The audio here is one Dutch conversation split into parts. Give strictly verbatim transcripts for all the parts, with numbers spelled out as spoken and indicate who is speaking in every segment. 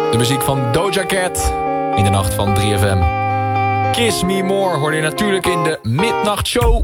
Speaker 1: De muziek van Doja Cat in de nacht van drie F M. Kiss Me More hoorde je natuurlijk in de Midnachtshow.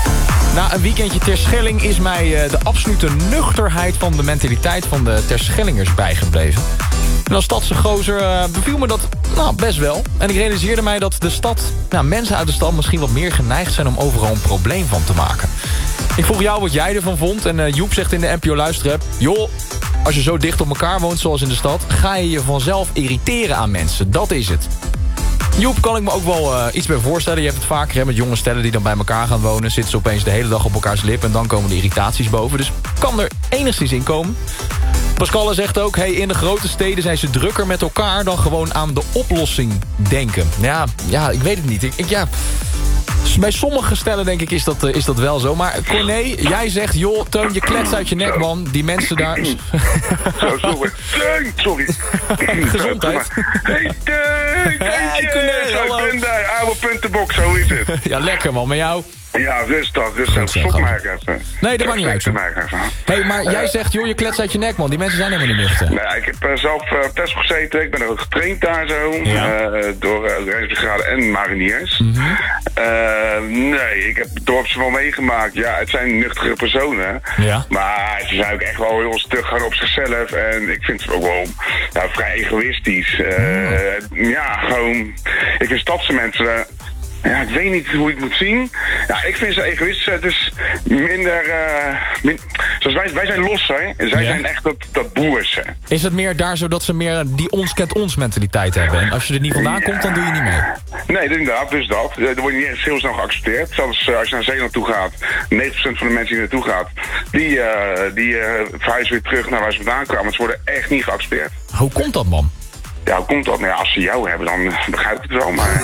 Speaker 1: Na een weekendje Terschelling is mij uh, de absolute nuchterheid van de mentaliteit van de Terschellingers bijgebleven. En als stadse gozer uh, beviel me dat nou, best wel. En ik realiseerde mij dat de stad, nou, mensen uit de stad misschien wat meer geneigd zijn om overal een probleem van te maken. Ik vroeg jou wat jij ervan vond en uh, Joep zegt in de N P O Luisterapp: joh, als je zo dicht op elkaar woont zoals in de stad, ga je je vanzelf irriteren aan mensen. Dat is het. Joep, kan ik me ook wel uh, iets bij voorstellen. Je hebt het vaker hè, met jonge stellen die dan bij elkaar gaan wonen. Zitten ze opeens de hele dag op elkaars lip en dan komen de irritaties boven. Dus kan er enigszins in komen. Pascalle zegt ook, hey, in de grote steden zijn ze drukker met elkaar dan gewoon aan de oplossing denken. Ja, ja ik weet het niet. Ik, ik, ja, bij sommige stellen denk ik is dat, uh, is dat wel zo. Maar Corné, jij zegt, joh, Teun, je klets uit je nek, man. Die mensen daar...
Speaker 2: Zo, sorry. Teun, sorry.
Speaker 1: Gezondheid.
Speaker 2: Hey, Teun.
Speaker 1: Hey, Corné, hallo.
Speaker 2: Ik ben daar, oude puntenbox, zo is het.
Speaker 1: Ja, lekker, man. Met jou?
Speaker 2: Ja, rustig, rustig. Stop maar even.
Speaker 1: Nee, dat maakt niet uit. Hé, hey, maar jij uh, zegt, joh, je klets uit je nek, man. Die mensen zijn helemaal niet nuchter.
Speaker 2: Nee, ik heb uh, zelf uh, test gezeten. Ik ben er ook getraind daar zo. Ja. Uh, door uh, Rijksbrigade en mariniers. Mm-hmm. uh, nee, ik heb het dorpsje wel meegemaakt. Ja, het zijn nuchtere personen. Ja. Maar ze zijn ook echt wel heel stug gaan op zichzelf. En ik vind ze ook wel ja, vrij egoïstisch. Uh, mm. Ja, gewoon... Ik vind stadse mensen... Uh, Ja, ik weet niet hoe je het moet zien. Ja, ik vind ze egoïstisch. Het is minder... Uh, min, zoals wij, wij zijn los, hè. Zij ja. zijn echt dat, dat boerse.
Speaker 1: Is het meer daar zo dat ze meer die ons kent ons mentaliteit hebben? En als je er niet vandaan ja. komt, dan doe je niet mee?
Speaker 2: Nee, inderdaad. Dus dat. Dan word je niet heel snel geaccepteerd. Zelfs uh, als je naar Zeeland toe gaat, negentig procent van de mensen die naartoe gaat, die, uh, die uh, verhuizen weer terug naar waar ze vandaan kwamen. Ze worden echt niet geaccepteerd.
Speaker 1: Hoe komt dat, man?
Speaker 2: Ja, hoe komt dat? Nou ja, als ze jou hebben, dan begrijp ik het wel, maar...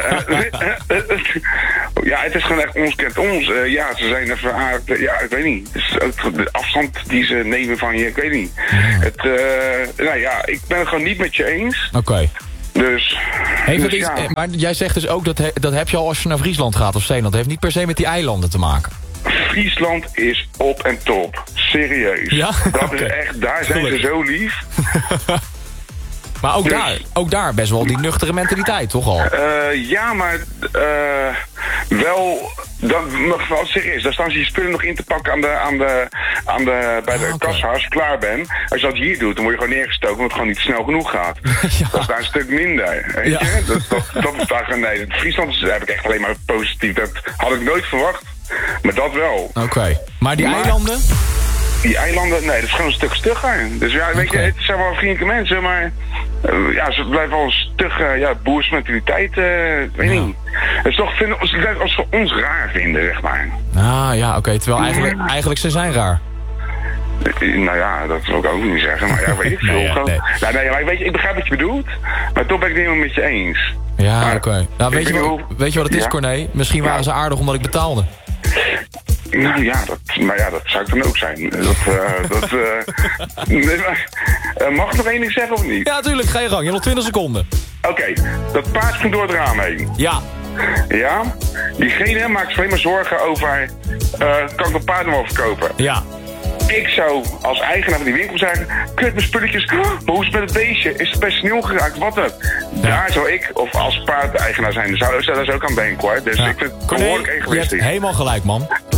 Speaker 2: ja, het is gewoon echt ons kent ons. Uh, ja, ze zijn even aardig... Ja, ik weet niet. Het is ook de afstand die ze nemen van je, ik weet niet. Ja. Het, uh, nou ja, ik ben het gewoon niet met je eens.
Speaker 1: Oké. Okay.
Speaker 2: Dus...
Speaker 1: Heeft
Speaker 2: dus
Speaker 1: iets,
Speaker 2: ja.
Speaker 1: Maar jij zegt dus ook, dat, he, dat heb je al als je naar Friesland gaat of Zeeland. Dat heeft niet per se met die eilanden te maken.
Speaker 2: Friesland is op en top. Serieus. Ja? Dat okay. is echt... Daar zijn Gelukkig. ze zo lief.
Speaker 1: Maar ook,
Speaker 2: dus,
Speaker 1: daar, ook daar best wel die nuchtere mentaliteit, toch al?
Speaker 2: Uh, ja, maar uh, wel, dan, nog wel serieus. Daar staan ze je spullen nog in te pakken aan de, aan de, aan de, bij de oh, okay. kassa als je klaar bent. Als je dat hier doet, dan word je gewoon neergestoken omdat het gewoon niet snel genoeg gaat. ja. Dat is daar een stuk minder, weet ja. je? Dat, dat, dat is daar gewoon, nee, Friesland is, daar heb ik echt alleen maar positief. Dat had ik nooit verwacht, maar dat wel.
Speaker 1: Oké, okay. Maar die maar, eilanden?
Speaker 2: Die eilanden, nee, dat is gewoon een stuk stugger. Dus ja, weet okay. je, het zijn wel vriendelijke mensen, maar... Uh, ja, ze blijven wel een stug, uh, ja, boersmentaliteit, uh, weet ja. niet. Het is toch, vinden, als, als ze ons raar vinden, zeg maar.
Speaker 1: Ah, ja, oké, okay. Terwijl eigenlijk, ja. eigenlijk ze zijn raar.
Speaker 2: Uh, nou ja, dat wil ik ook niet zeggen, maar ja, weet ik veel. nee, ja, nee. Nou, nee, maar weet je, ik begrijp wat je bedoelt, maar toch ben ik het niet helemaal met je eens.
Speaker 1: Ja, oké. Okay. Nou, weet, je wat, weet je wat het is, ja? Corné? Misschien waren ja. ze aardig omdat ik betaalde.
Speaker 2: Nou ja, dat, nou ja, dat zou ik dan ook zijn. Dat, uh, dat, uh, nee, maar, uh, mag ik nog één ding zeggen of niet?
Speaker 1: Ja, tuurlijk. Ga je gang. Je hebt nog twintig seconden.
Speaker 2: Oké, okay, dat paard ging door het raam heen.
Speaker 1: Ja.
Speaker 2: Ja? Diegene maakt zich alleen maar zorgen over... Uh, kan ik dat paard nog wel verkopen?
Speaker 1: Ja.
Speaker 2: Ik zou als eigenaar van die winkel zeggen... Kut, mijn spulletjes, maar hoe is het met het beestje? Is het bij sneeuw geraakt? Wat dan? Ja. Daar zou ik, of als paardeigenaar zijn, zou, zou daar zo ook aan denken, hoor. Dus ja. ik vind het behoorlijk egoïstisch.
Speaker 1: Je hebt helemaal gelijk, man.